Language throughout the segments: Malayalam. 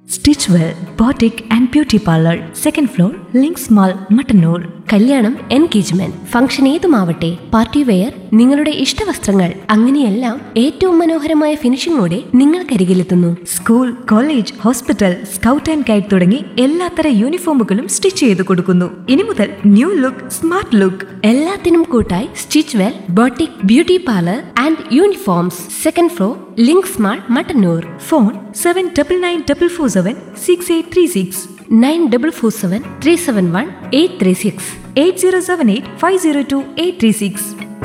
Stitchwell boutique and beauty parlour, second floor, links mall, Mattannur. കല്യാണം, എൻഗേജ്മെന്റ്, ഫംഗ്ഷൻ ഏതുമാവട്ടെ, പാർട്ടി വെയർ, നിങ്ങളുടെ ഇഷ്ടവസ്ത്രങ്ങൾ, അങ്ങനെയെല്ലാം ഏറ്റവും മനോഹരമായ ഫിനിഷിംഗോടെ നിങ്ങൾക്കരികിലെത്തുന്നു. School, college, hospital, scout and guide തുടങ്ങി എല്ലാത്തര യൂണിഫോമുകളും സ്റ്റിച്ച് ചെയ്ത് കൊടുക്കുന്നു. ഇനി മുതൽ ന്യൂ ലുക്ക്, സ്മാർട്ട് ലുക്ക്. എല്ലാത്തിനും കൂട്ടായി stitch well boutique beauty parlour and uniforms, second floor, links mall, Mattannur. Phone 7994476836, 9447371836, 8078502836.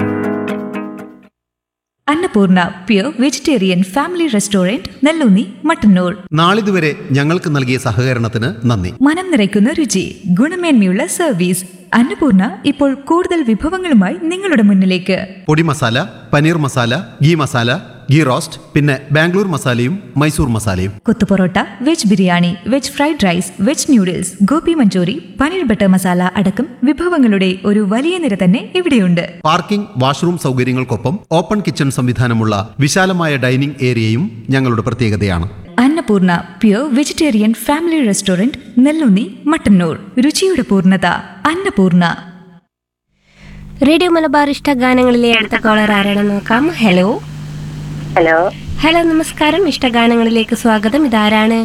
Annapurna pure vegetarian family restaurant, Nelloonni, Mattannur. നാളിതുവരെ ഞങ്ങൾക്ക് നൽകിയ സഹകരണത്തിന് നന്ദി. മനം നിറയ്ക്കുന്ന രുചി, ഗുണമേന്മയുള്ള സർവീസ്. അന്നപൂർണ ഇപ്പോൾ കൂടുതൽ വിഭവങ്ങളുമായി നിങ്ങളുടെ മുന്നിലേക്ക്. പൊടി മസാല, പനീർ മസാല, ഗീ മസാല, ഗീ റോസ്റ്റ്, പിന്നെ ബാംഗ്ലൂർ മസാലയും മൈസൂർ മസാലയും. Kothu parotta, veg biryani, veg fried rice, veg noodles, Gopi Manchurian, paneer butter masala അടക്കം വിഭവങ്ങളുടെ ഒരു വലിയ നിര തന്നെ ഇവിടെയുണ്ട്. പാർക്കിംഗ്, വാഷ്റൂം സൗകര്യങ്ങൾക്കൊപ്പം ഓപ്പൺ കിച്ചൺ സംവിധാനമുള്ള വിശാലമായ ഡൈനിംഗ് ഏരിയയും ഞങ്ങളുടെ പ്രത്യേകതയാണ്. Annapurna pure vegetarian family restaurant, Nelloonni, Mattannur. രുചിയുടെ പൂർണ്ണത അന്നപൂർണ. റേഡിയോ മലബാർ ഇഷ്ട ഗാനങ്ങളിലെ അടുത്ത കോളർ ആരാണെന്ന് നോക്കാം. ഹലോ. ഹലോ. ഹലോ, നമസ്കാരം. ഇഷ്ടഗാനങ്ങളിലേക്ക് സ്വാഗതം. ഇതാരാണ്?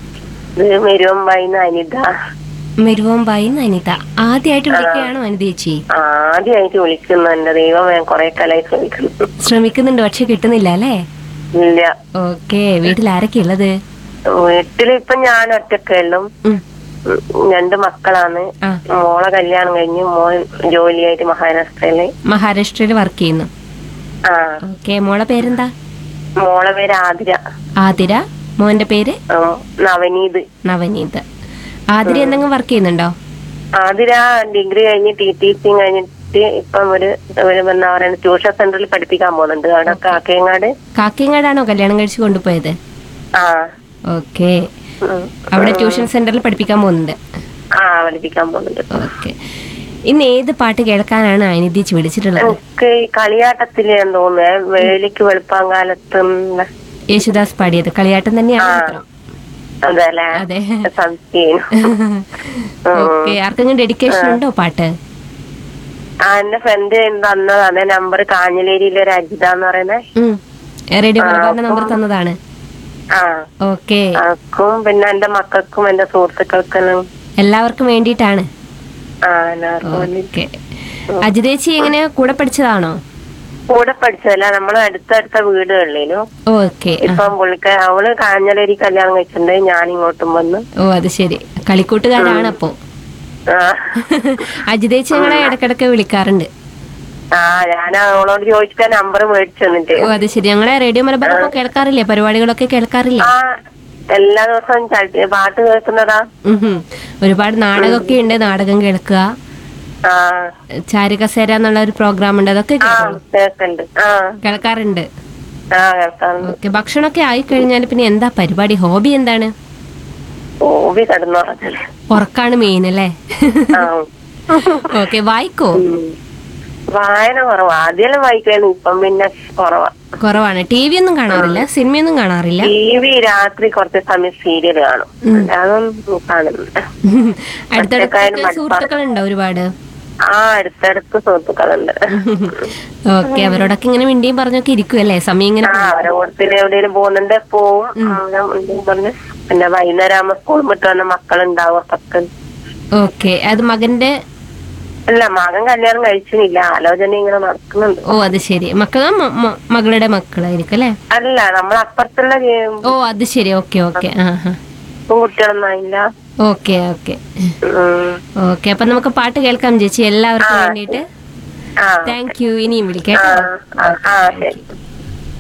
മെരുവമ്പായി അനിത. ആദ്യമായിട്ട് വിളിക്കുകയാണോ അനിത ചേച്ചി? ആദ്യമായിട്ട് വിളിക്കുന്നു. എന്റെ ദൈവം, ഞാൻ കൊറേ കാലമായിട്ട് ശ്രമിക്കുന്നുണ്ട്, പക്ഷെ കിട്ടുന്നില്ല അല്ലേ? ഇല്ല. ഓക്കെ. വീട്ടിൽ ആരൊക്കെ ഉള്ളത്? വീട്ടില് ഇപ്പൊ ഞാൻ ഒറ്റക്കുള്ളൂ. 2 മക്കളാണ്. മോളെ കല്യാണം കഴിഞ്ഞ് മോൻ ജോലിയായിട്ട് മഹാരാഷ്ട്രയില് വർക്ക് ചെയ്യുന്നു. ഓക്കെ. മോളെ പേരെന്താ? മോളെ പേര് ആതിര. ആതിര. മോന്റെ പേര്? നവനീത്. ആതിര എന്തെങ്കിലും വർക്ക് ചെയ്യുന്നുണ്ടോ? ആതിര ഡിഗ്രി കഴിഞ്ഞ് ടീച്ചിങ് കഴിഞ്ഞിട്ട് ഇപ്പം ഒരു എന്താ പറയുക, ട്യൂഷൻ സെന്ററിൽ പഠിപ്പിക്കാൻ പോകുന്നുണ്ട്. അവിടെ കാക്കയങ്ങാടാണോ കല്യാണം കഴിച്ച് കൊണ്ടുപോയത്? ഓക്കെ. അവിടെ ട്യൂഷൻ സെന്ററിൽ പഠിപ്പിക്കാൻ പോകുന്നുണ്ട്. പഠിപ്പിക്കാൻ പോകുന്നുണ്ട്. ഓക്കെ. ഇന്ന് ഏത് പാട്ട് കേൾക്കാനാണ് അനിതീച്ച് വിളിച്ചിട്ടുള്ളത്? കളിയാട്ടത്തില് തോന്നുന്നു, വേലിക്ക് വെളുപ്പാങ്കാലത്ത് യേശുദാസ് പാടിയത് കളിയാട്ടം തന്നെയാണ്. അതെ. ഓക്കെ. ആർക്കെങ്കിലും ഡെഡിക്കേഷൻ ഉണ്ടോ പാട്ട്? എന്റെ ഫ്രണ്ട് തന്നതാണ് നമ്പർ. കാഞ്ഞിലേരിയിലെ ഒരു അജിത എന്ന് പറയുന്നത് റേഡിയോ മലബാറിന്റെ നമ്പർ തന്നതാണ്. ഓക്കെ. പിന്നെ എന്റെ മക്കൾക്കും എന്റെ സുഹൃത്തുക്കൾക്കും എല്ലാവർക്കും വേണ്ടിയിട്ടാണ്. അജിതേച്ചി എങ്ങനെ കൂടെ പഠിച്ചതാണോ? കൂടെ പഠിച്ചതല്ല, നമ്മള് അടുത്തടുത്ത വീടുകളിലും. ഓക്കെ. ഇപ്പം അവള് കാഞ്ഞലേരി കല്യാണം കഴിച്ചിട്ടുണ്ട്, ഞാൻ ഇങ്ങോട്ടും വന്നു. ഓ, അത് ശരി. കളിക്കൂട്ടുകാരാണ് അപ്പോ. അജിതേച്ചി ഞങ്ങളെ ഇടക്കിടക്ക് വിളിക്കാറുണ്ട്. ഞാൻ അവളോട് ചോദിച്ചിട്ട് നമ്പർ മേടിച്ചു തന്നിട്ട്. ഓ, അത് ശരി. ഞങ്ങളെ റേഡിയോ മലബാർ കേൾക്കാറില്ലേ? പരിപാടികളൊക്കെ കേൾക്കാറില്ലേ? എല്ലാ ദിവസവും പാട്ട് കേൾക്കുന്നതാ. ഒരുപാട് നാടകമൊക്കെ ഉണ്ട്. നാടകം കേൾക്കുക. ചാരുകസേര എന്നുള്ള ഒരു പ്രോഗ്രാം ഉണ്ട്, അതൊക്കെ കേൾക്കാറുണ്ട്. ഓക്കെ. ഭക്ഷണമൊക്കെ ആയിക്കഴിഞ്ഞാൽ പിന്നെ എന്താ പരിപാടി? ഹോബി എന്താണ്? ഉറക്കാണ് മെയിൻ അല്ലേ? ഓക്കെ. വായിക്കോ? വായന കുറവാ. ആദ്യം വായിക്കായിരുന്നു, ഇപ്പം പിന്നെ കുറവാണ്. ടി വി ഒന്നും കാണാറില്ല? സിനിമയൊന്നും കാണാറില്ല? ടി വി രാത്രി കുറച്ച് സമയം സീരിയൽ കാണും, അതൊന്നും കാണുന്നില്ല. അടുത്തടുത്ത് സുഹൃത്തുക്കളുണ്ടോ ഒരുപാട്? അടുത്തടുത്ത് സുഹൃത്തുക്കളുണ്ട്. ഓക്കെ. അവരോടൊക്കെ ഇങ്ങനെ മിണ്ടിയും പറഞ്ഞൊക്കെ ഇരിക്കുവല്ലേ സമയം ഇങ്ങനെ? അവരെ കൂട്ടത്തിൽ എവിടെയെങ്കിലും പോകുന്നുണ്ട്, പോവും. പറഞ്ഞ് പിന്നെ വൈകുന്നേരം ആകുമ്പോ സ്കൂൾ വിട്ട് വന്ന മക്കളുണ്ടാവും അപ്പൊക്കെ. ഓക്കെ. അത് മകന്റെ? അല്ല, മകൻ കല്യാണം കഴിച്ചില്ല, ആലോചന ഇങ്ങനെ നടക്കുന്നുണ്ട്. ഓ, അത് ശരി. മകളുടെ മക്കളായിരിക്കും അല്ലേ? അല്ല, നമ്മളപ്പുറത്തുള്ള. ഓ, അത് ശരി. ഓക്കെ. ഓക്കെ. കുട്ടികളൊന്നും ആയില്ല. ഓക്കെ. ഓക്കെ. ഓക്കെ. അപ്പൊ നമുക്ക് പാട്ട് കേൾക്കാം ചേച്ചി, എല്ലാവർക്കും വേണ്ടിയിട്ട്. Thank you. ഇനിയും വിളിക്കാം.